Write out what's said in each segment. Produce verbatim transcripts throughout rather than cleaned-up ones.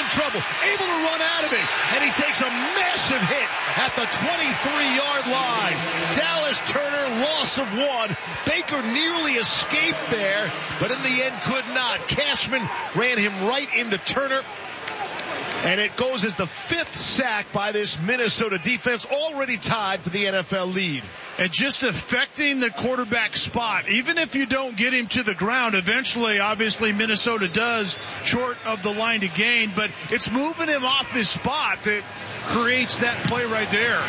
in trouble, able to run out of it, and he takes a massive hit at the twenty-three-yard line. Dallas Turner, loss of one. Baker nearly escaped there, but in the end could not. Cashman ran him right into Turner. And it goes as the fifth sack by this Minnesota defense, already tied for the N F L lead. And just affecting the quarterback spot. Even if you don't get him to the ground, eventually, obviously, Minnesota does, short of the line to gain. But it's moving him off his spot that creates that play right there.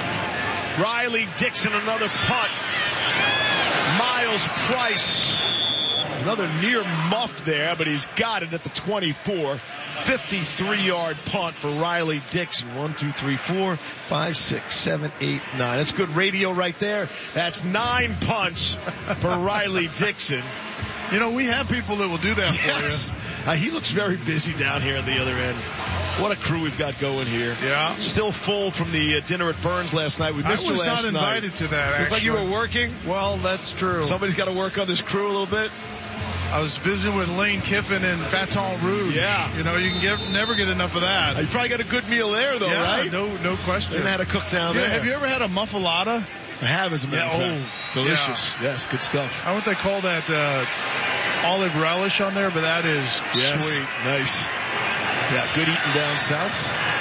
Riley Dixon, another punt. Miles Price, another near muff there, but he's got it at the twenty-four. fifty-three-yard punt for Riley Dixon. One, two, three, four, five, six, seven, eight, nine. That's good radio right there. That's nine punts for Riley Dixon. You know, we have people that will do that for yes. you. Uh, he looks very busy down here at the other end. What a crew we've got going here. Yeah. Still full from the uh, dinner at Burns last night. We missed you last night. I was not invited night. to that, actually. Looks like you were working. Well, that's true. Somebody's got to work on this crew a little bit. I was visiting with Lane Kiffin and Baton Rouge. Yeah. You know, you can get, never get enough of that. You probably got a good meal there, though, yeah, right? no no question. Didn't have to cook down yeah, there. Have you ever had a muffalata? I have, as a matter of yeah, fact. oh, Delicious. Yeah. Yes, good stuff. I don't know what they call that, uh, olive relish on there, but that is yes. sweet. Nice. Yeah, good eating down south.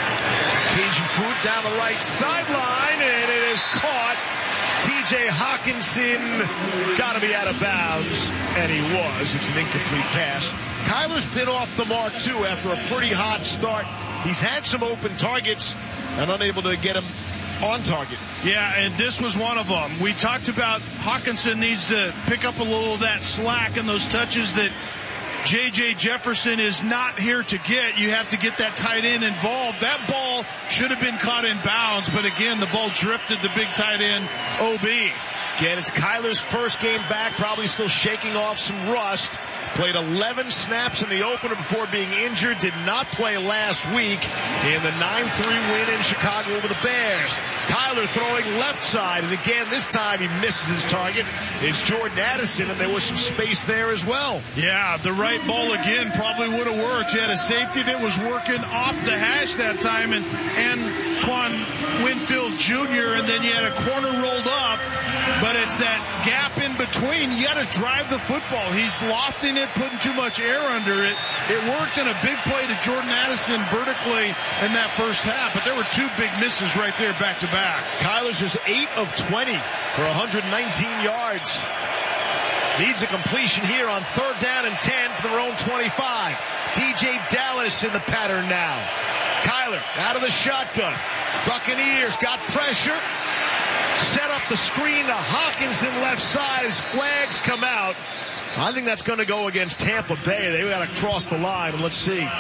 Cajun food down the right sideline, and it is caught. T J Hawkinson got to be out of bounds, and he was. It's an incomplete pass. Kyler's been off the mark, too, after a pretty hot start. He's had some open targets and unable to get him on target. Yeah, and this was one of them. We talked about Hawkinson needs to pick up a little of that slack and those touches that J J Jefferson is not here to get. You have to get that tight end involved. That ball should have been caught in bounds, but again, the ball drifted the big tight end, O B. Again, it's Kyler's first game back, probably still shaking off some rust. Played eleven snaps in the opener before being injured. Did not play last week in the nine three win in Chicago over the Bears. Kyler throwing left side, and again, this time he misses his target. It's Jordan Addison, and there was some space there as well. Yeah, the right ball again probably would have worked. You had a safety that was working off the hash that time, and Antoine Winfield Junior, and then you had a corner rolled up, but it's that gap in between. You got to drive the football. He's lofting it, putting too much air under it. It worked in a big play to Jordan Addison vertically in that first half, but there were two big misses right there back to back. Kyler's just eight of twenty for one hundred nineteen yards. Needs a completion here on third down and ten for their own twenty-five. D J Dallas in the pattern now. Kyler out of the shotgun. Buccaneers got pressure. Set up the screen to Hawkinson left side as flags come out. I think that's going to go against Tampa Bay. They got to cross the line, and let's see. I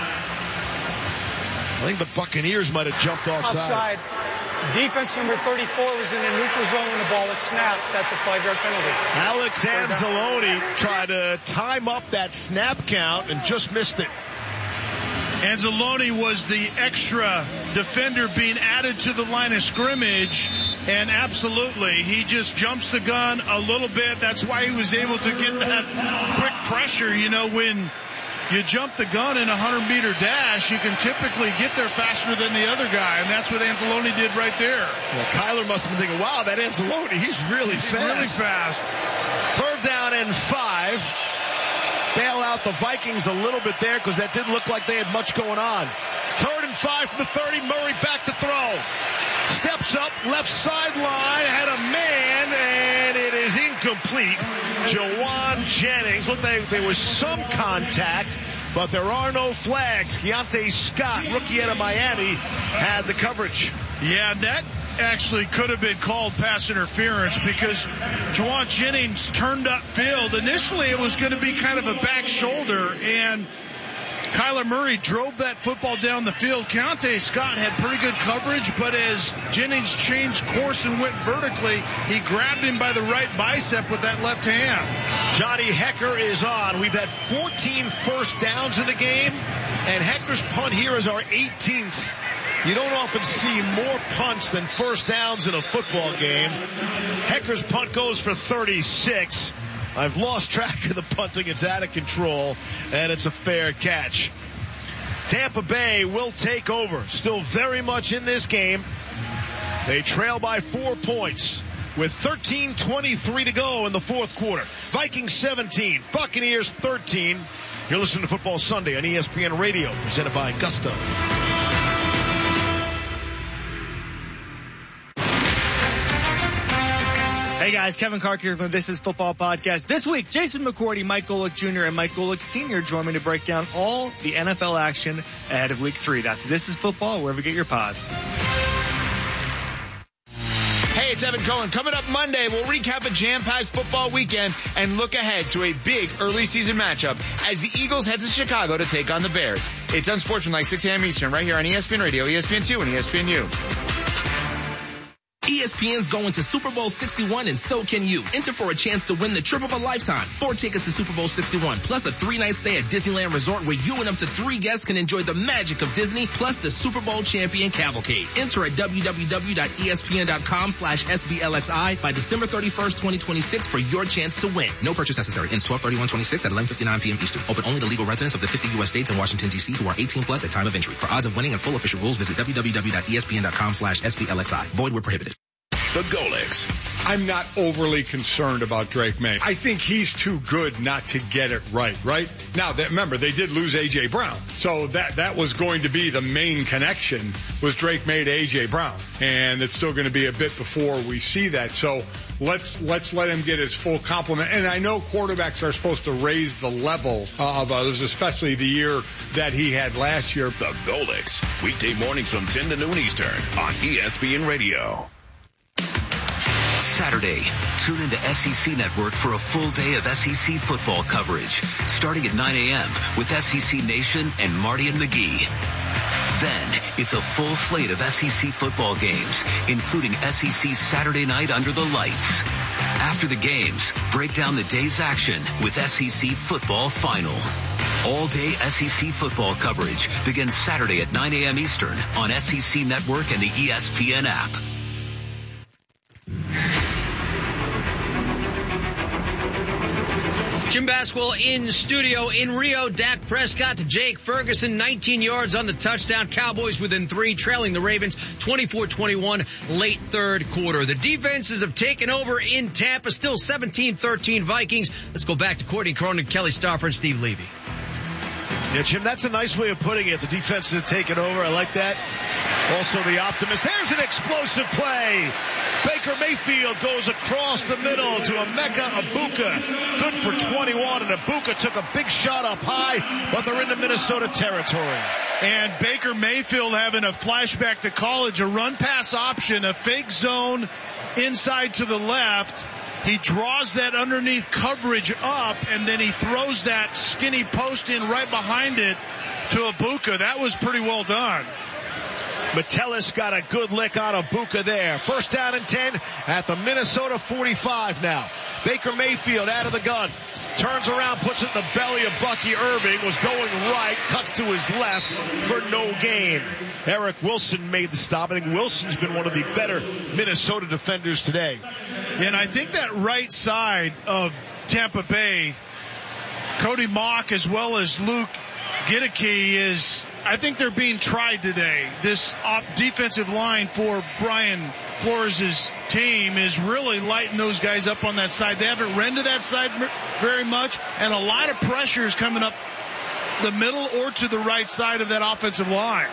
think the Buccaneers might have jumped offside. Offside. Defense number thirty-four was in the neutral zone when the ball was snapped. That's a five-yard penalty. Alex Anzalone tried to time up that snap count and just missed it. Anzalone was the extra defender being added to the line of scrimmage, and absolutely, he just jumps the gun a little bit. That's why he was able to get that quick pressure. You know, when you jump the gun in a hundred-meter dash, you can typically get there faster than the other guy, and that's what Anzalone did right there. Well, Kyler must have been thinking, wow, that Anzalone, he's really he's fast. really fast. Third down and five. Bail out the Vikings a little bit there because that didn't look like they had much going on. Third and five from the thirty. Murray back to throw. Steps up, left sideline, had a man, and it is incomplete. Jawan Jennings. Look, they, there was some contact, but there are no flags. Keontae Scott, rookie out of Miami, had the coverage. Yeah, that actually could have been called pass interference because Jawan Jennings turned upfield. Initially, it was going to be kind of a back shoulder, and Kyler Murray drove that football down the field. Keontae Scott had pretty good coverage, but as Jennings changed course and went vertically, he grabbed him by the right bicep with that left hand. Johnny Hekker is on. We've had fourteen first downs in the game, and Hecker's punt here is our eighteenth. You don't often see more punts than first downs in a football game. Hecker's punt goes for thirty-six. I've lost track of the punting. It's out of control, and it's a fair catch. Tampa Bay will take over. Still very much in this game. They trail by four points with thirteen twenty-three to go in the fourth quarter. Vikings seventeen, Buccaneers thirteen. You're listening to Football Sunday on E S P N Radio, presented by Gusto. Hey guys, Kevin Clark here from This Is Football Podcast. This week, Jason McCourty, Mike Golick Junior, and Mike Golick Senior join me to break down all the N F L action ahead of Week three. That's This Is Football, wherever you get your pods. Hey, it's Evan Cohen. Coming up Monday, we'll recap a jam-packed football weekend and look ahead to a big early season matchup as the Eagles head to Chicago to take on the Bears. It's Unsportsmanlike, six a.m. Eastern, right here on E S P N Radio, E S P N two, and E S P N U. E S P N's going to Super Bowl sixty-one, and so can you. Enter for a chance to win the trip of a lifetime. Four tickets to Super Bowl sixty-one, plus a three-night stay at Disneyland Resort where you and up to three guests can enjoy the magic of Disney, plus the Super Bowl champion cavalcade. Enter at www.espn.com slash SBLXI by December thirty-first, twenty twenty-six for your chance to win. No purchase necessary. Ends twelve thirty-one twenty-six at eleven fifty-nine p.m. Eastern. Open only to legal residents of the fifty U S states and Washington, D C who are eighteen plus at time of entry. For odds of winning and full official rules, visit www.espn.com slash SBLXI. Void where prohibited. The Golics. I'm not overly concerned about Drake May. I think he's too good not to get it right, right? Now, that, remember, they did lose A J. Brown. So that, that was going to be the main connection, was Drake May to A J. Brown. And it's still going to be a bit before we see that. So let's let's let him get his full complement. And I know quarterbacks are supposed to raise the level of others, especially the year that he had last year. The Golics. Weekday mornings from ten to noon Eastern on E S P N Radio. Saturday, tune into S E C Network for a full day of S E C football coverage, starting at nine a.m. with S E C Nation and Marty and McGee. Then, it's a full slate of S E C football games, including S E C Saturday Night Under the Lights. After the games, break down the day's action with S E C Football Final. All-day S E C football coverage begins Saturday at nine a.m. Eastern on S E C Network and the E S P N app. Jim Baswell in studio in Rio. Dak Prescott to Jake Ferguson, nineteen yards on the touchdown. Cowboys within three, trailing the Ravens twenty-four twenty-one late third quarter. The defenses have taken over in Tampa, still seventeen thirteen Vikings. Let's go back to Courtney Cronin, Kelly Stauffer, and Steve Levy. Yeah, Jim, that's a nice way of putting it. The defense has taken over. I like that. Also the optimist. There's an explosive play. Baker Mayfield goes across the middle to Emeka Egbuka. Good for twenty-one, and Egbuka took a big shot up high, but they're into Minnesota territory. And Baker Mayfield having a flashback to college, a run-pass option, a fake zone inside to the left. He draws that underneath coverage up, and then he throws that skinny post in right behind it to Egbuka. That was pretty well done. Metellus got a good lick on Egbuka there. First down and ten at the Minnesota forty-five now. Baker Mayfield out of the gun. Turns around, puts it in the belly of Bucky Irving. Was going right, cuts to his left for no gain. Eric Wilson made the stop. I think Wilson's been one of the better Minnesota defenders today. And I think that right side of Tampa Bay, Cody Mock as well as Luke Gideke, is, I think they're being tried today. This op- defensive line for Brian Flores' team is really lighting those guys up on that side. They haven't run to that side very much, and a lot of pressure is coming up the middle or to the right side of that offensive line.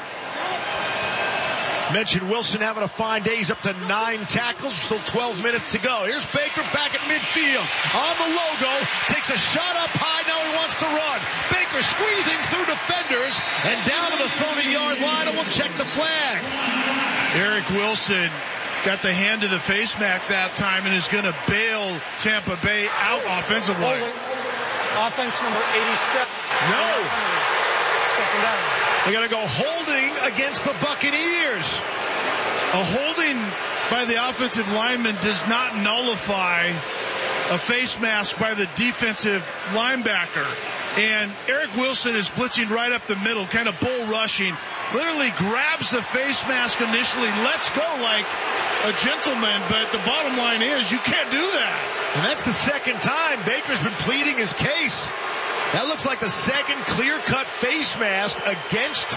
Mentioned Wilson having a fine day. He's up to nine tackles. Still twelve minutes to go. Here's Baker back at midfield. On the logo. Takes a shot up high. Now he wants to run. Baker squeezing through defenders and down to the thirty-yard line, and we'll check the flag. Eric Wilson got the hand to the face mask that time and is going to bail Tampa Bay out offensively. Offense number eighty-seven. No. Second down. They're going to go holding against the Buccaneers. A holding by the offensive lineman does not nullify a face mask by the defensive linebacker. And Eric Wilson is blitzing right up the middle, kind of bull rushing, literally grabs the face mask initially, lets go like a gentleman, but the bottom line is you can't do that. And that's the second time Baker's been pleading his case. That looks like the second clear-cut face mask against